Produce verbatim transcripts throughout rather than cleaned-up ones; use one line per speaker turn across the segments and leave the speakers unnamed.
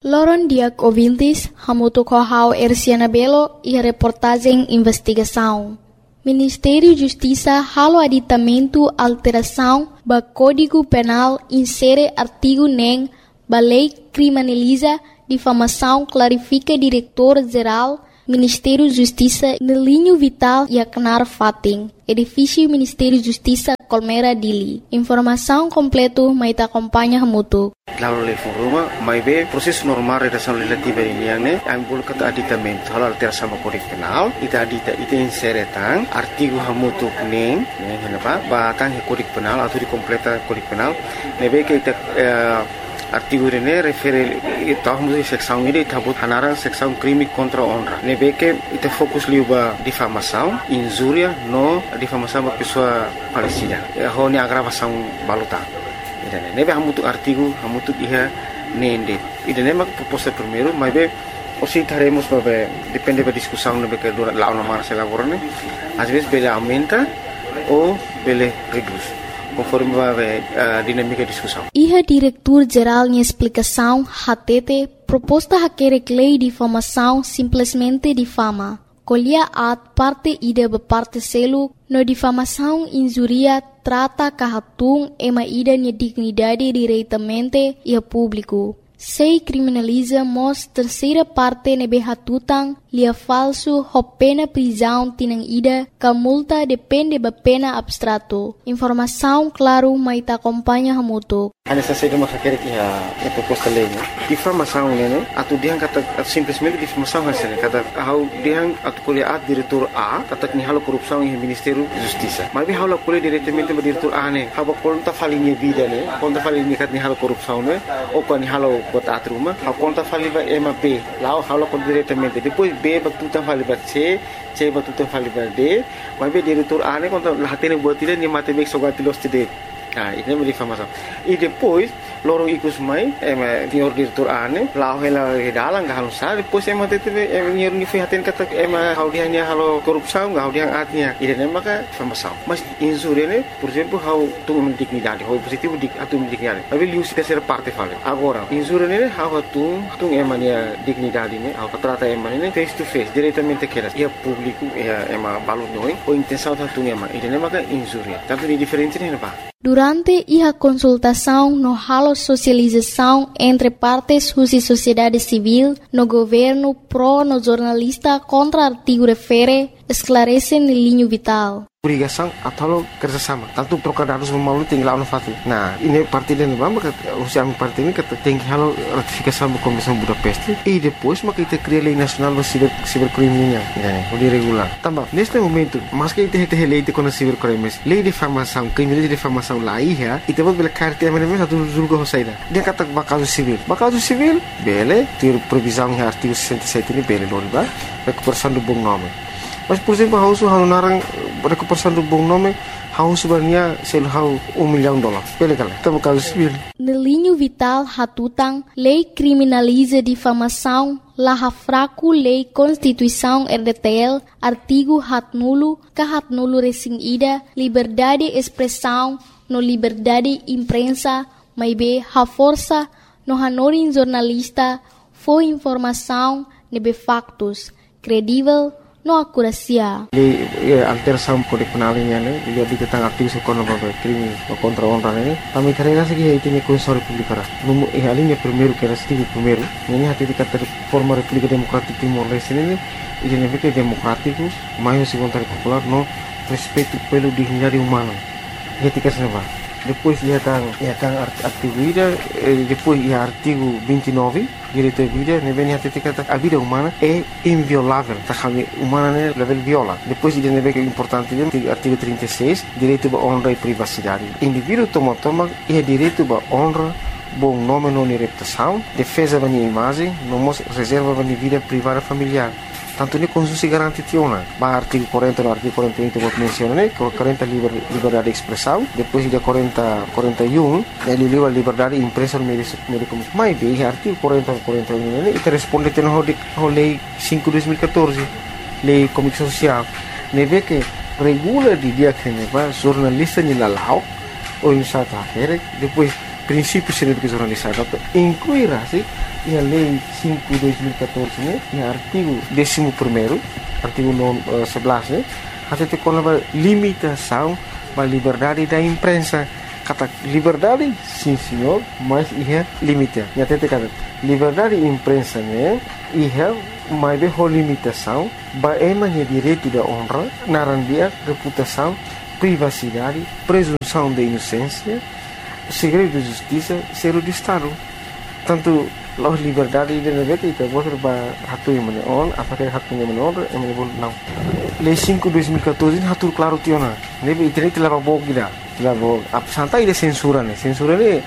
Loron diak ouvintes, hamuto kohau Erciana Belo e a reportagem investigação. Ministério Justiça halo aditamento alteração ba Código Penal insere artigo nem ba lei criminaliza difamação clarifica diretor-geral Ministério Justiça no linho vital e acnar fating. Edifício Ministério Justiça Colmera Dili. Informação completo mai ta acompanha hamuto.
Lalu level rumah, mai be proses normal redação legislativa ini yang ne, yang boleh kata aditamento, halal alteração sama Kode Penal, ita adita ita insere tang artigo hamutu neng, neng kenapa? Batang Kode Penal atau di completa Kode Penal, nebe ke ita uh, artigo ini refere tahu mesti seksão ini tabut hanaran seksão crime contra honra. Nebe ke ita fokus liuba difamação, injúria no difamação ba pessoa falecida. Ho ni agravação baluta. Idane nebe hamutu artigo hamutu iha nende idane mak proposta primeiro mas be osi taremos babe depende da discussão nebe que dura lá na marcha laborane às vezes bele aumenta ou bele reduz conforme babe a dinâmica de discussão.
Iha diretor geral em explicação hatete proposta haquere lei de difamação simplesmente difama. Colhia at parte ida be parte selo no difamação injuria trata kahatung ema ida nia dignidade diretamente e a público. Sei criminaliza mos terceira parte nebe hatutang lia falso ho pena prisão tinang ida ka multa depende ba pena abstrato. Informação claro mai ta acompanha hamuto.
Ana sa saída makakere que a proposta lei, né? Difamação, né? Atu diang kata simplesmente difamação hasilnya kata hau diang atu kuliah at diretor A kata ni halo korupção em Ministério Justiça. Mas bi halo kuliah diretamente ba diretor A né? Haba konta falinha vida, né? Konta falinha kat ni halo korupção, né? Ou kan ni halo bota atruma, hau konta faliba M A B. Lá halo kon diretamente. Depois B ba tuta faliba C, C ba tuta faliba D. Mas bi diretor A né konta lahatene buat dia ni matemek sogatilos tide. Ah, ini menjadi difamação. E depois, lorong ikut mai, eh, senhor diretor ane, lau hela dalang gak halus sah. Depois emang tete, emang nyer ni fihatin kata, emang hau dia ni halo korupsau, gak hau dia atnya. Ini nama ka difamação. Mas insure ne, por exemplo, hau tung mendignidade, hau positivo dik, atu mendignidade. Tapi liu si terceira parte fale. Agora, insure ne, hau tung, tung emang dia dignidade ne, hau trata emang ne face to face, diretamente keras. Ia público, ia emang balut noi, o intenção tung emang. Ini nama ka insure. Tanto ni diferente ne apa?
Durante a consultação no halo socialização entre partes e sociedade civil, no governo pro no jornalista contra artigo refere, esclarece no linho vital.
Obrigação atau kerjasama. Tanto trocar dados melalui tinggal no fati. Nah, ini parti dan bamba usia parti ini kata tinggi halo ratifikasi da Convenção Budapeste e depois maka kita cria lei nacional do ciber cibercrime, né? O de regular. Também neste momento, mas que kita tem lei de contra cibercrimes, lei de difamação, crime de difamação lá ia, e temos bela carta mas mesmo satu julga hosaida. Dia kata bakal civil. Bakal civil, bele, ter previsão em artigo sessenta e sete ini bele non ba? Recuperação do bom nome. Mas por exemplo, hau su hau narang recuperação do bom nome, hau sebenarnya sel hau um milhão de dólares. Pele kala, tamo caso civil.
No linho vital hatutang, lei criminaliza difamação, laha fraco lei Constituição R D T L, artigo hat nulo, ka hat nulo resing ida, liberdade expressão, no liberdade imprensa, mai be ha força, no hanorin jornalista, foi informação, nebe factos, credível, no akurasia.
Lei alteração Kode Penal ini ane, dia di tentang aktivis ekonomi crime contra honra ini. Kami terima kasih ini ini Konstitusi Republik Ara. Numu eh alinya primeiro que era estilo primeiro. Ini hati di kata forma Republik Demokratik Timor Leste ini, ini negara demokratiku, maior segundo popular no respeito pelo dignidade humana. Etika senapa. Depois ia tang ia tang artigo ida, depois ia artigo vinte e nove, direito à vida, ne vem até kata a vida humana é inviolável, tá kami humana ne level viola. Depois ida ne vem que é importante dia, artigo trinta e seis, direito à honra e privacidade. Indivíduo toma toma é direito à honra, bom nome não reputação, defesa da minha imagem, não reserva da minha vida privada familiar. Tanto ni Constitusi garante tiona, ba artigo quarenta no artigo quarenta e um que menciona, né? quarenta liber, liberdade de expressão, depois de quarenta, quarenta e um, ele livre liberdade de imprensa no meio de comunicação. Mas bem, artigo quarenta, quarenta e um, né? E responde a a lei cinco de dois mil e catorze, lei de comunicação social, né? Vê que regula de dia que ne ba jornalista ni lalau, ou em sata akhir, depois princípios de jornalistas, incluirá se a lei cinco de dois mil e catorze, né, e artigo décimo primeiro, artigo sebelas, né, até te colava limitação da liberdade da imprensa. Kata liberdade, sim senhor, mas ia limite. E até te kata liberdade da imprensa, né, ia mais de limitação, baemanya direito da honra, narandia, reputação, privacidade, presunção de inocência, segredo de justiça, ser de Estado. Tanto a liberdade de negara itu boleh berhatu yang mana on, apakah hatu yang mana on, yang mana boleh não. Lei cinco de dois mil e catorze hatu claro tiona. Nebe internet telah bawa kita, telah bawa. Apa santai de censura ne, censura ne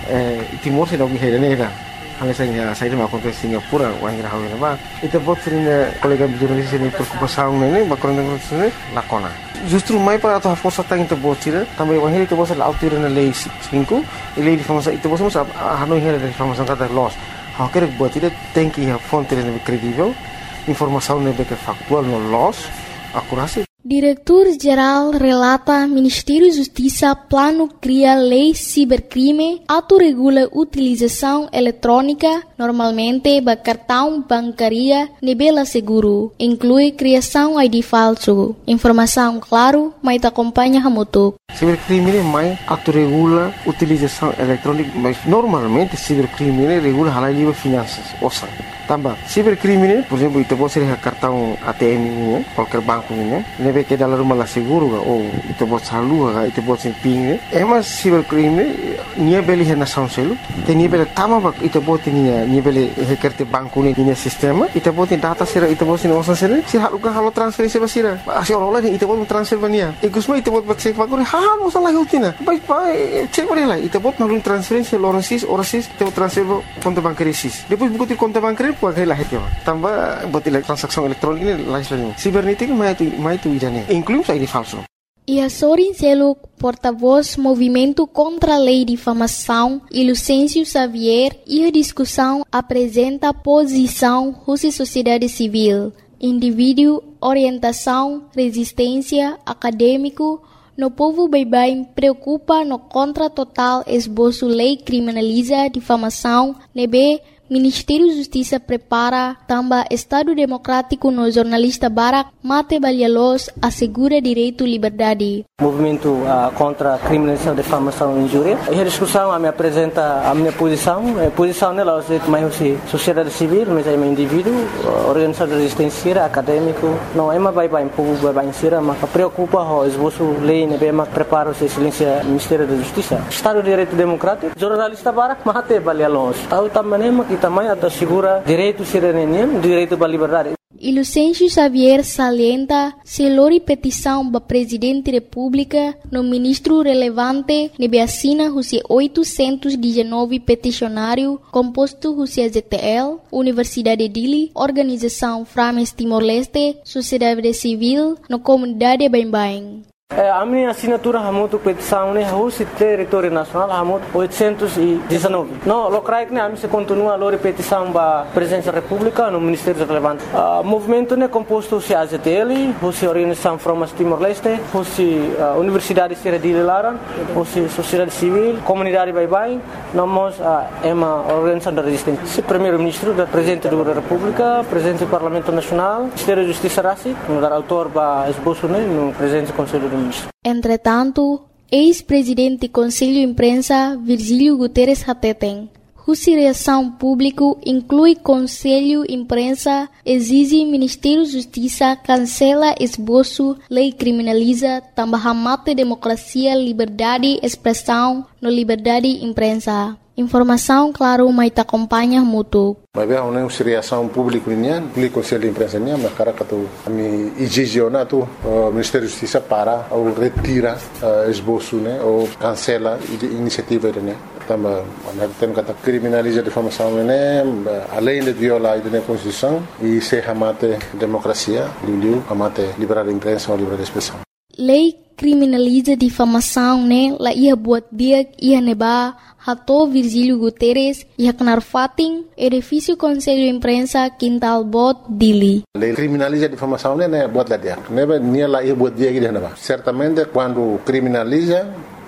Timor se dau gihai ne dah. Hal saya saya dah makan ke Singapura, wang irah hawi nama. Itu buat sering kolega jurnalis ini perkupasan ne, bakal ne ne lakona. Justru mai para atau força tang itu buat sih, tambah wang itu buat sel autir ne lei cinco, lei di famosa itu buat semua hanu hira dari famosa kata loss. Hak kerja buat itu tem que a fonte ne credível, informação ne beque factual no loss, akurasi.
Diretor-Geral relata Ministério Justiça plano cria lei cibercrime, autorregula utilização eletrônica, normalmente ba cartão bancaria nebela seguro, inclui criação I D falso. Informação claro, mas acompanha hamutuk.
Cibercrime mai autorregula utilização eletrônica, mas normalmente cibercrime regula halal livre finanças, osan. Tambah, cibercrime, por exemplo, itu boleh ser cartão A T M ini, qualquer banco ini, nebe que dalam rumah lah seguro, ou itu boleh salu, itu boleh ser ping. Emas cibercrime, nia beli hena sound selu, te nia beli tama bak, itu boleh nia nia beli hekerte banco ini nia sistema, itu boleh data sera, itu boleh ser osan sera, sih halukan halu transfer sera sera, asyik orang lain itu boleh transfer bania, ikusma itu boleh cek banco, hal masalah utina, baik baik cek boleh lah, itu boleh nalun transferensi orang sis, orang sis, itu transfer konto bancaria sis, depois buku konto bancaria pakai lah itu, tambah buat transaksi elektronik ini lain lain. Cibernética mais itu mais itu idane, inclui I D falso.
E a Sorin Seluk, porta-voz Movimento contra a Lei de Difamação, e Lucêncio Xavier, e a discussão apresenta posição Rússia Sociedade Civil, indivíduo, orientação, resistência, acadêmico, no povo bem-bem preocupa no contra total esboço lei criminaliza difamação, nebe Ministério da Justiça prepara também Estado Democrático no jornalista Barak Mate Balialos assegura direito e liberdade.
Movimento uh, contra a criminalização, difamação e injúria. E a discussão a me apresenta a minha posição. A posição nela é mais sociedade civil, mas é um indivíduo, organização de resistência, acadêmico. Não é mais bem bem povo bem bem sira, mas preocupa o esboço lei ne bem mais prepara o excelência Ministério da Justiça. Estado de Direito Democrático, jornalista Barak Mate Balialos. Tahu também que também assegura direito cidadania, direito à liberdade.
E Lucêncio Xavier salienta se lori petição para presidente da República no ministro relevante nebe assina os oitocentos e dezenove peticionário composto os Z T L, Universidade de Dili, Organização Frames Timor-Leste, Sociedade Civil, no comunidade bem-bem.
A minha assinatura é muito petição, né? O território nacional é muito oitocentos e dezenove. Não, o que é que continua a petição para a presidência da República no Ministério relevante. O movimento é composto de A Z T L, a Organização Frames Timor-Leste, a Universidade de Dili Laran, a Sociedade Civil, Comunidade Bye-Bye, nós é uma organização da resistência. O primeiro-ministro, o presidente da República, o presidente do Parlamento Nacional, o Ministério da Justiça Rassi, o autor para esboço no presidente do Conselho do
Entretanto, ex-presidente do Conselho de Imprensa, Virgílio Guterres Hateten, cuja reação pública inclui Conselho de Imprensa, exige Ministério da Justiça cancela esboço, lei criminaliza, também mata democracia, liberdade, expressão, no liberdade de imprensa. Informação, claro, mas te acompanha muito.
Mas bem, uma reação pública nian, público Conselho de Imprensa nian, mas cara que tu ami exigena tu Ministério da Justiça para ou retira esboço, né, ou cancela iniciativa né. Também, nós temos que criminalizar a difamação, né, além de violar a Constituição e se amate democracia, liu amate liberdade de imprensa ou liberdade de expressão.
Lei criminaliza difamação, né? La ia buat dia ia neba hato Virgílio Guterres ia kenar fating edifício Conselho de Imprensa Quintal Bot Dili.
Lei criminaliza difamação, né? Buat lá dia. Neba nia la ia buat dia que neba. Certamente quando criminaliza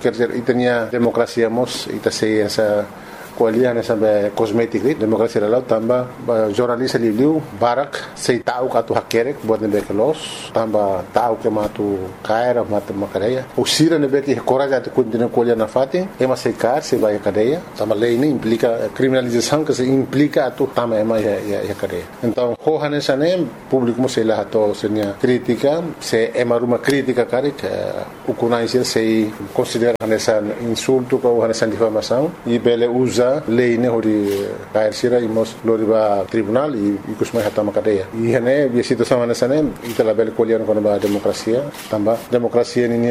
kerja itanya demokrasi mos ita sei essa kualian sampai kosmetik ni demokrasi lalau tambah jurnalis liu barak sei tahu katu hakerek buat nebe kelos tambah tahu ke matu kaira matu makaraya usira nebe ki coraja tu continua kualian na fati ema sei kar sei vai cadeia tambah lei ini implica criminalização que se implica tu tambah ema ya ya, ya cadeia então hohane sane público mo sei lá to senia crítica se ema uma crítica karik ukunai sei considera nessa insulto ou nessa difamação e bele usa lei ne hori kair sira imos loriba tribunal e kusmai hatama cadeia e hene bi situação nessa ne itala bele kolian kono ba demokrasia tamba demokrasia ni